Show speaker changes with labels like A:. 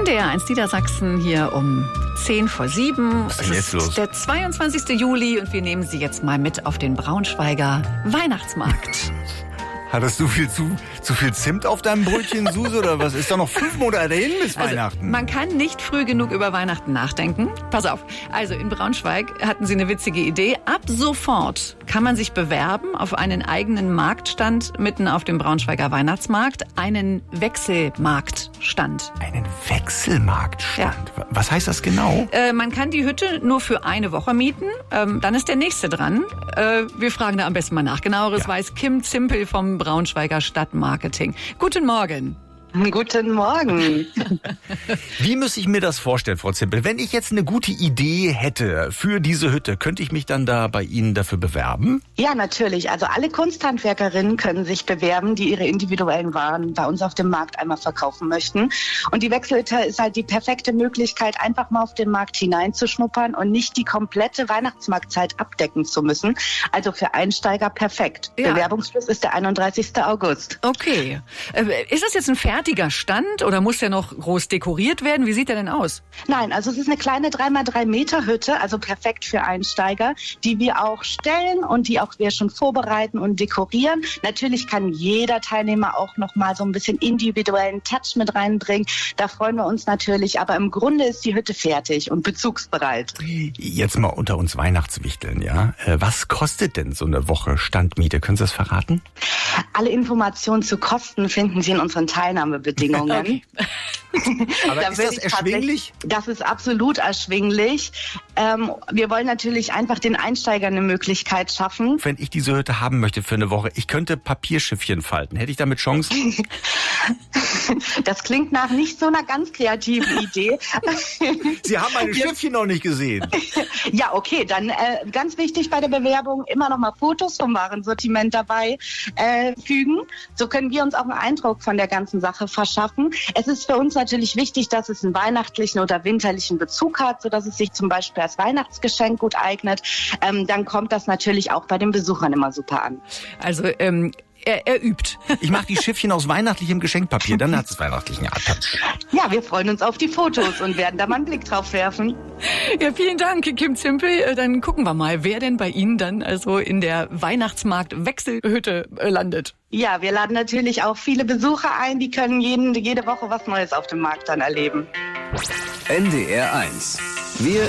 A: NDR1 Niedersachsen hier um 6:50.
B: Was ist denn jetzt los?
A: Der 22. Juli und wir nehmen Sie jetzt mal mit auf den Braunschweiger Weihnachtsmarkt.
B: Hattest du zu viel Zimt auf deinem Brötchen, Suse, oder was? Ist doch noch 5 Monate hin bis Weihnachten.
A: Man kann nicht früh genug über Weihnachten nachdenken. Pass auf, also in Braunschweig hatten sie eine witzige Idee. Ab sofort kann man sich bewerben auf einen eigenen Marktstand mitten auf dem Braunschweiger Weihnachtsmarkt, einen Wechselmarktstand.
B: Einen Wechselmarktstand? Ja. Was heißt das genau?
A: Man kann die Hütte nur für eine Woche mieten, dann ist der nächste dran. Wir fragen da am besten mal nach. Genaueres weiß Kim Zimpel vom Braunschweiger Stadtmarketing. Guten Morgen.
C: Guten Morgen.
B: Wie muss ich mir das vorstellen, Frau Zimpel? Wenn ich jetzt eine gute Idee hätte für diese Hütte, könnte ich mich dann da bei Ihnen dafür bewerben?
C: Ja, natürlich. Also alle Kunsthandwerkerinnen können sich bewerben, die ihre individuellen Waren bei uns auf dem Markt einmal verkaufen möchten. Und die Wechselhütte ist halt die perfekte Möglichkeit, einfach mal auf den Markt hineinzuschnuppern und nicht die komplette Weihnachtsmarktzeit abdecken zu müssen. Also für Einsteiger perfekt. Ja. Bewerbungsschluss ist der 31. August.
A: Okay. Ist das jetzt ein fertiger Stand oder muss der noch groß dekoriert werden? Wie sieht der denn aus?
C: Nein, also es ist eine kleine 3x3 Meter Hütte, also perfekt für Einsteiger, die wir auch stellen und die auch wir schon vorbereiten und dekorieren. Natürlich kann jeder Teilnehmer auch noch mal so ein bisschen individuellen Touch mit reinbringen. Da freuen wir uns natürlich, aber im Grunde ist die Hütte fertig und bezugsbereit.
B: Jetzt mal unter uns Weihnachtswichteln, ja? Was kostet denn so eine Woche Standmiete? Können Sie das verraten?
C: Alle Informationen zu Kosten finden Sie in unseren Teilnahmebedingungen.
A: Okay.
B: Aber ist das erschwinglich?
C: Das ist absolut erschwinglich. Wir wollen natürlich einfach den Einsteigern eine Möglichkeit schaffen.
B: Wenn ich diese Hütte haben möchte für eine Woche, ich könnte Papierschiffchen falten. Hätte ich damit Chancen?
C: Das klingt nach nicht so einer ganz kreativen Idee.
B: Sie haben meine Schiffchen noch nicht gesehen.
C: Ja, okay, dann ganz wichtig bei der Bewerbung immer noch mal Fotos vom Warensortiment dabei fügen. So können wir uns auch einen Eindruck von der ganzen Sache verschaffen. Es ist für uns natürlich wichtig, dass es einen weihnachtlichen oder winterlichen Bezug hat, sodass es sich zum Beispiel als Weihnachtsgeschenk gut eignet. Dann kommt das natürlich auch bei den Besuchern immer super an.
A: Also er übt.
B: Ich mache die Schiffchen aus weihnachtlichem Geschenkpapier, dann hat es weihnachtlichen Touch.
C: Ja, wir freuen uns auf die Fotos und werden da mal einen Blick drauf werfen.
A: Ja, vielen Dank, Kim Zimpel. Dann gucken wir mal, wer denn bei Ihnen dann also in der Weihnachtsmarkt-Wechselhütte landet.
C: Ja, wir laden natürlich auch viele Besucher ein, die können jede Woche was Neues auf dem Markt dann erleben.
D: NDR1. Wir